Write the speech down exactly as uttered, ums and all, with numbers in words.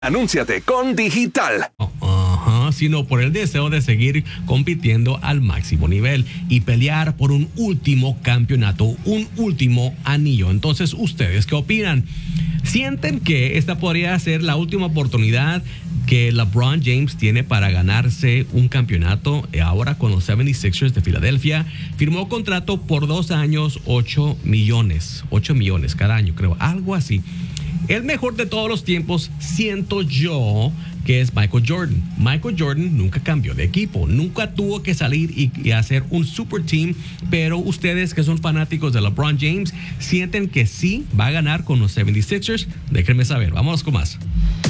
Anúnciate con Digital. Ajá, sino por el deseo de seguir compitiendo al máximo nivel y pelear por un último campeonato, un último anillo. Entonces, ¿ustedes qué opinan? ¿Sienten que esta podría ser la última oportunidad que LeBron James tiene para ganarse un campeonato ahora con los setenta y seis ers de Filadelfia? Firmó contrato por dos años, ocho millones, ocho millones cada año, creo, algo así. El mejor de todos los tiempos, siento yo, que es Michael Jordan. Michael Jordan nunca cambió de equipo, nunca tuvo que salir y, y hacer un super team, pero ustedes que son fanáticos de LeBron James, ¿sienten que sí va a ganar con los setenta y seis ers? Déjenme saber, vamos con más.